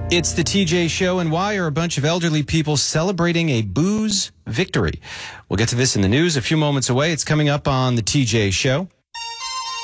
It's the TJ Show, and why are a bunch of elderly people celebrating a booze victory? We'll get to this in the news a few moments away. It's coming up on the TJ Show.